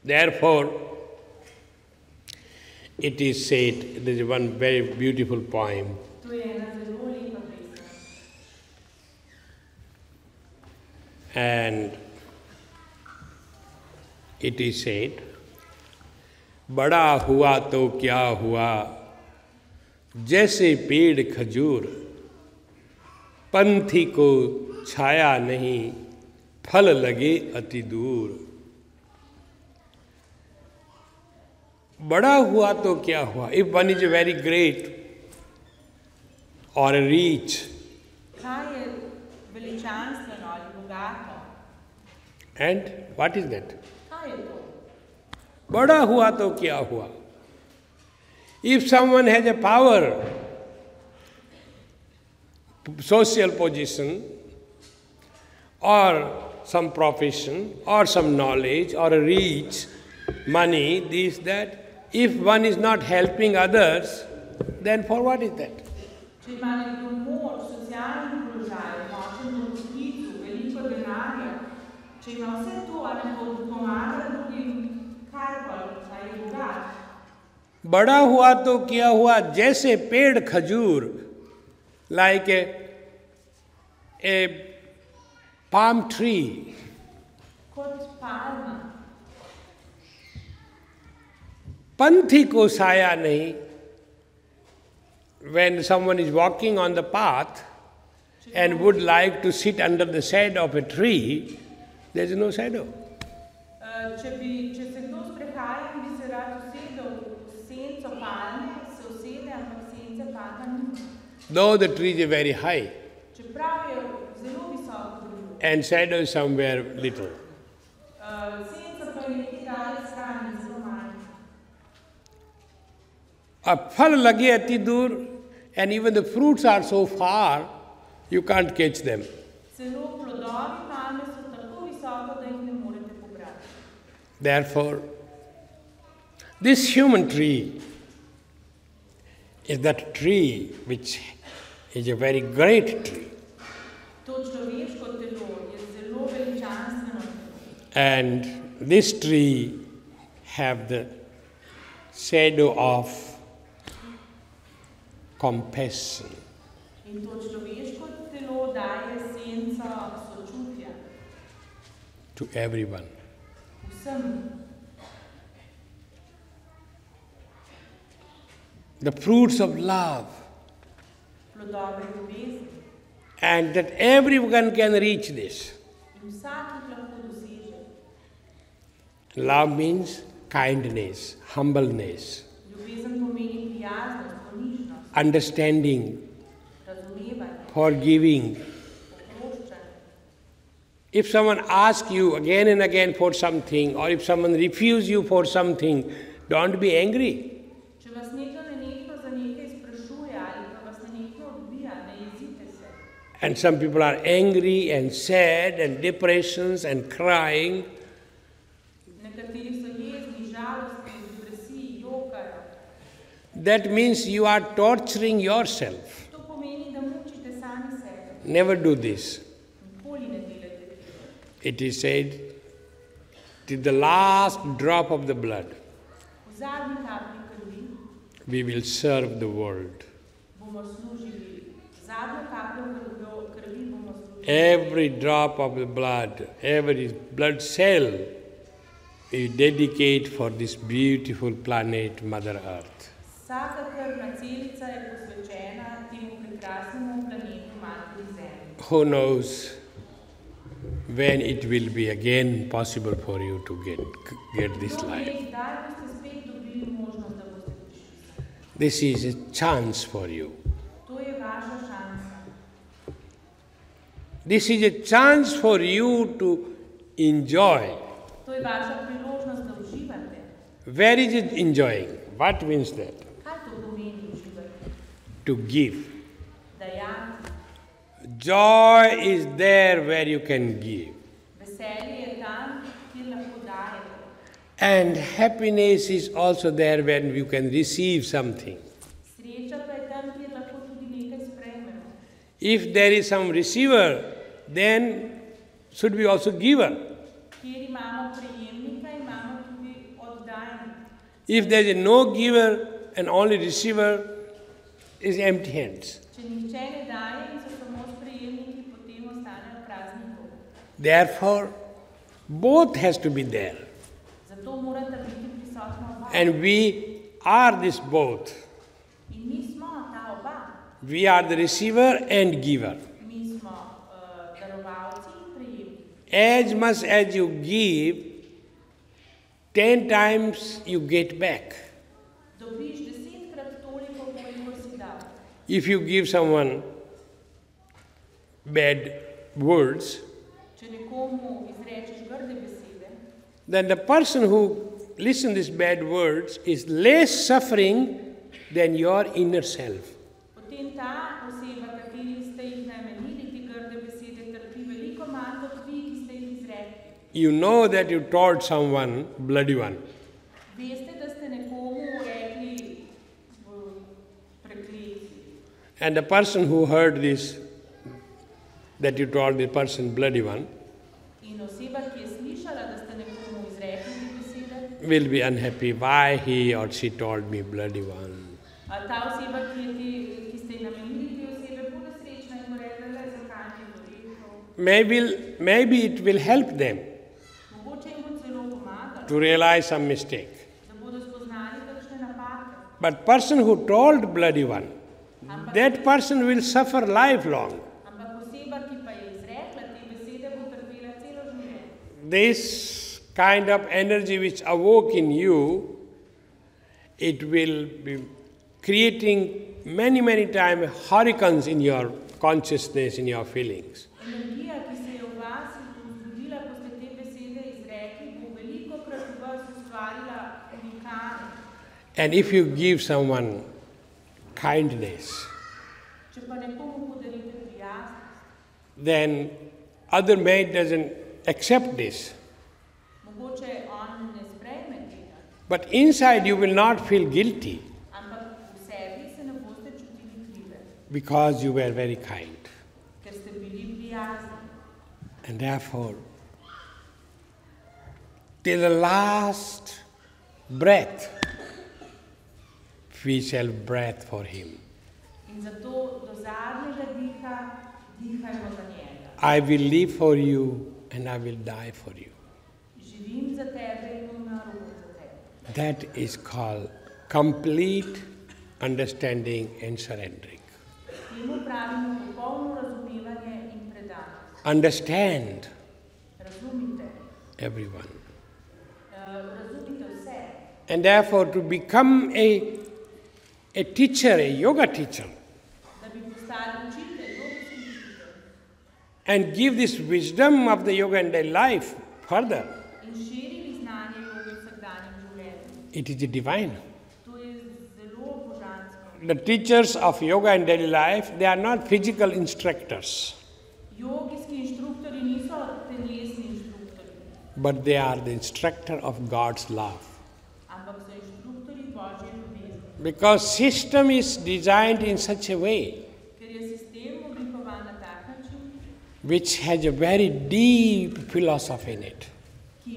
Therefore, it is said, there is one very beautiful poem. And it is said, बड़ा हुआ तो क्या हुआ, जैसे पेड़ खजूर, पंथी को छाया नहीं, फल लगे अति दूर. बड़ा हुआ तो क्या हुआ? If one is very great or rich, and what is that? बड़ा हुआ तो क्या हुआ? If someone has a power, social position, or some profession, or some knowledge, or a reach, money, this, that, if one is not helping others, then for what is that? बड़ा हुआ तो क्या हुआ, जैसे पेड़ खजूर, like a palm tree. पंथी को साया नहीं. When someone is walking on the path and would like to sit under the shade of a tree, there is no shadow. Though the tree is very high and shadow is somewhere little. A phal lage ati dur, and even the fruits are so far, you can't catch them. Therefore, this human tree is that tree which is a very great tree. And this tree have the shadow of compassion. To everyone. The fruits of love. And that everyone can reach this. Love means kindness, humbleness, understanding, forgiving. If someone asks you again and again for something, or if someone refuses you for something, don't be angry. And some people are angry and sad and depressions and crying. That means you are torturing yourself. Never do this. It is said, till the last drop of the blood, we will serve the world. Every drop of the blood, every blood cell, we dedicate for this beautiful planet, Mother Earth. Who knows when it will be again possible for you to get this life. This is a chance for you. This is a chance for you to enjoy. Where is it enjoying? What means that? To give. Joy is there where you can give. And happiness is also there when you can receive something. If there is some receiver, then should be also giver. dajem. If there is no giver and only receiver, is empty hands. Če nihče ne daje in so samo sprejemniki, potem ostanejo prazni roki. Therefore, both has to be there. Zato morata biti prisotna oba. And we are this both. In mi smo ta oba. We are the receiver and giver. Mi smo darovalci in prejemniki. As much as you give, 10 times you get back. Dobiš 10-krat toliko, kolikor si dal. If you give someone bad words, Če nekomu izrečeš grde besede, then the person who listens these bad words is less suffering than your inner self. potem ta oseba, kateri ste jih namenili te grde besede, trpi veliko manj kot vi, ki ste jih izrekli. You know that you told someone bloody one. Veste, da ste nekomu rekli prekletji. And the person who heard this, that you told the person bloody one, In oseba, ki je slišala, da ste nekomu izrekli te besede, will be unhappy. Why he or she told me bloody one? ta oseba, ki ste ji namenili te osebe, bo nesrečna in bo rekla, da zakaj mi je rekel. Maybe it will help them Mogoče jim bo celo pomagalo, to realize some mistake. da bodo spoznali kakšne napake. But person who told bloody one, that person will suffer lifelong. Ampak oseba, ki pa je izrekla te besede, bo trpela celo življenje. This kind of energy which awoke in you, it will be creating many times hurricanes in your consciousness, in your feelings. Energija, ki se je v vas vzbudila, ko ste te besede izrekli, bo velikokrat v vas ustvarila orikane. And if you give someone kindness, Če pa nekomu podarite prijaznost, then other man doesn't accept this. mogoče on ne sprejme tega, But inside you will not feel guilty ampak v sebi se ne boste čutili krive, because you were very kind. ker ste bili prijazni. And therefore, till the last breath, we shall breathe for him. In zato do zadnjega diha dihajmo za njega. I will live for you and I will die for you. Živim za tebe in umrl bom za tebe. That is called complete understanding and surrendering. Temu pravimo popolno razumevanje in predanost. Understand Razumite, everyone. razumite vse. And therefore, to become a teacher, a yoga teacher, Da bi postali učitelj, jogijski učitelj, and give this wisdom of the yoga and daily life further, in širili znanje joge v vsakdanjem življenju. it is divine. To je zelo božansko. The teachers of yoga and daily life, they are not physical instructors, Jogijski inštruktorji niso telesni inštruktorji, but they are the instructor of God's love. ampak so inštruktorji Božje ljubezni. Because system is designed in such a way Ker je sistem oblikovan na tak način, which has a very deep philosophy in it. ki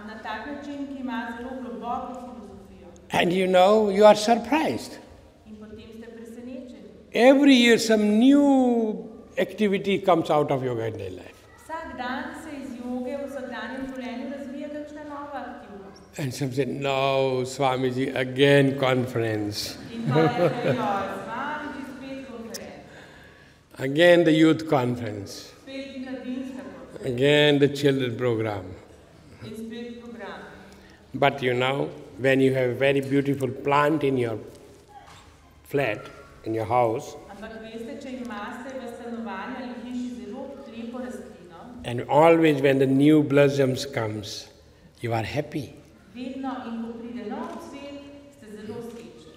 ima zelo globoko filozofijo. And you are surprised. In potem ste presenečeni. Every year some new activity comes out of yoga and daily life. Vsak dan se iz joge v vsakdanjem življenju razvija kakšna nova aktivnost. And some say, no, Swamiji, again conference. In pa rečejo, Swamiji, spet konferenca, Again the youth conference. spet mladinska konferenca Again the children program. in spet program. But when you have a very beautiful plant in your flat, in your house, Ampak veste, če imate v stanovanju ali hiši zelo lepo rastlino, and always when the new blossoms comes, you are happy. vedno in ko pride nov cvet, ste zelo srečni.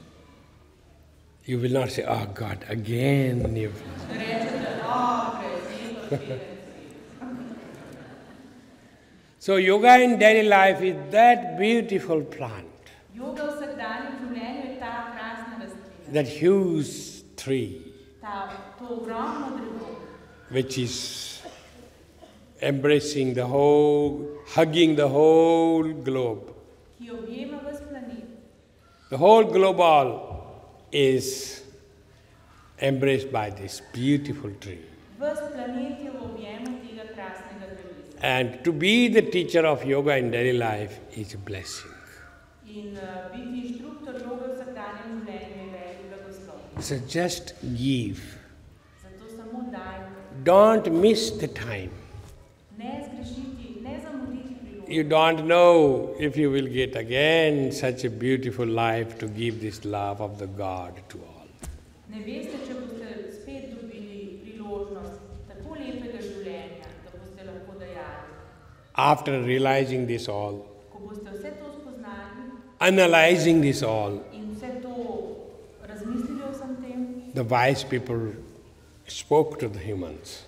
You will not say, oh God, again new. Rečete, brez So yoga in daily life is that beautiful plant, Joga v vsakdanjem življenju je ta krasna rastlina, that huge tree, to ogromno drevo, which is embracing the whole, hugging the whole globe. ki objema ves planet. The whole global is embraced by this beautiful tree. Ves planet je v objemu tega krasnega drevesa. And to be the teacher of yoga in daily life is a blessing. In biti inštruktor joge v vsakdanjem življenju je velik blagoslov. So just give. Zato samo dajte. Don't miss the time. Ne zgrešiti, ne zamuditi priložnost. You don't know if you will get again such a beautiful life to give this love of the God to all. Ne veste, če boste spet dobili priložnost tako lepega življenja, da boste lahko dajali. After realizing this all, Ko boste vse to spoznali analyzing this all, in vse to razmislili o vsem tem, the wise people spoke to the humans.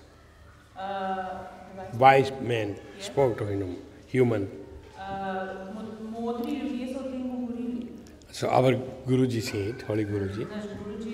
Wise men spoke to human. modri ljudje so o tem govorili. So our Guruji said, Holy Guruji, Naš Guruji